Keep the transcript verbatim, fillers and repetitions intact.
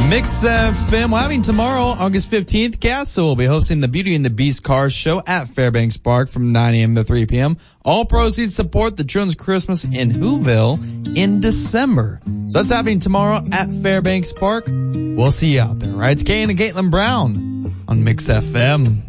Mix F M. Well, having tomorrow, August fifteenth, Castle will be hosting the Beauty and the Beast Car Show at Fairbanks Park from nine a.m. to three p.m. All proceeds support the Children's Christmas in Whoville in December. So that's happening tomorrow at Fairbanks Park. We'll see you out there, right? It's Kay and Caitlin Brown on Mix F M.